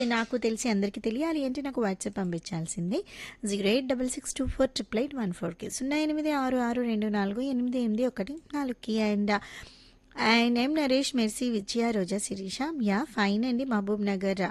నాకు తెలిసి అందరికీ తెలియాలి అంటే నాకు WhatsApp పంపించాల్సిందే 08662488114కి 0866248814కి and M Naresh mercy Vijaya Roja Sirisha yeah fine అండి మహబూబ్ నగర్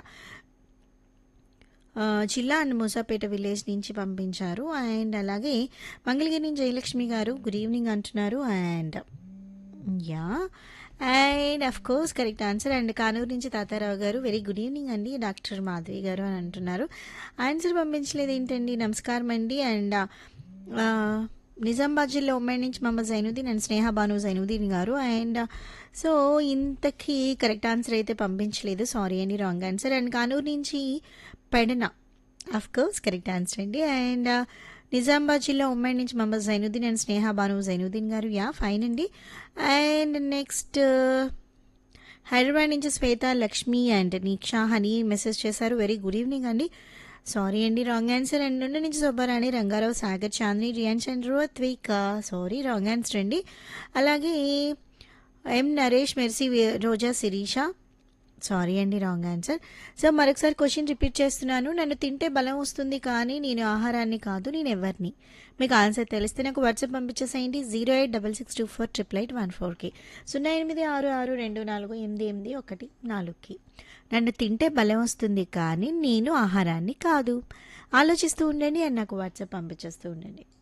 జిల్లా అండ్ మూసాపేట విలేజ్ నుంచి పంపించారు అండ్ అలాగే మంగళగిరి నుంచి జయలక్ష్మి గారు గుడ్ ఈవినింగ్ అంటున్నారు and yeah and of course correct answer and Kanuru నుంచి తాతారావు గారు వెరీ గుడ్ ఈవినింగ్ అండి డాక్టర్ మాధవి గారు అని అంటున్నారు ఆన్సర్ పంపించలేదు ఏంటండి నమస్కారం అండి అండ్ నిజామాబాద్ జిల్లా ఉమ్మడి నుంచి మహమ్మద్ జైనుద్దీన్ అండ్ స్నేహ బాను జైనుద్దీన్ గారు అండ్ సో ఇంతకీ కరెక్ట్ ఆన్సర్ అయితే పంపించలేదు సారీ అండి రాంగ్ ఆన్సర్ అండ్ కానూరు నుంచి Pedana of course correct answer అండి అండ్ నిజామాబాద్ జిల్లా ఉమ్మడి నుంచి మహమ్మద్ జైనుద్దీన్ అండ్ స్నేహ బాను జైనుద్దీన్ గారు యా ఫైన్ అండి అండ్ నెక్స్ట్ హైదరాబాద్ నుంచి శ్వేత లక్ష్మి అండ్ నీక్షా హనీ మెసేజ్ చేశారు వెరీ గుడ్ ఈవినింగ్ అండి సారీ అండి రాంగ్ ఆన్సర్ అండ్ నుండి నుంచి సుబ్బారాణి రంగారావు సాగర్ చాంద్ని రియాన్ చంద్ర త్విక సారీ రాంగ్ ఆన్సర్ అండి అలాగే ఎం నరేష్ మెర్సీ రోజా శిరీష సారీ అండి రాంగ్ ఆన్సర్ సో మరొకసారి క్వశ్చన్ రిపీట్ చేస్తున్నాను నన్ను తింటే బలం వస్తుంది కానీ నేను ఆహారాన్ని కాదు నేను ఎవరిని మీకు ఆన్సర్ తెలిస్తే నాకు వాట్సాప్ పంపించేసేయండి 086248814కి 0866248814కి నన్ను తింటే బలం వస్తుంది కానీ నేను ఆహారాన్ని కాదు ఆలోచిస్తూ ఉండండి అని నాకు వాట్సాప్ పంపించేస్తూ ఉండండి